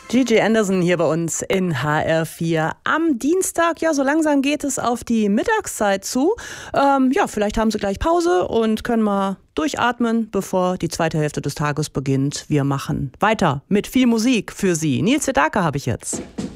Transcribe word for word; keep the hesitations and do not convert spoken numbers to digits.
Gigi Anderson hier bei uns in H R vier. Am Dienstag, ja, so langsam geht es auf die Mittagszeit zu. Ähm, ja, vielleicht haben Sie gleich Pause und können mal durchatmen, bevor die zweite Hälfte des Tages beginnt. Wir machen weiter mit viel Musik für Sie. Nils Sedaka habe ich jetzt.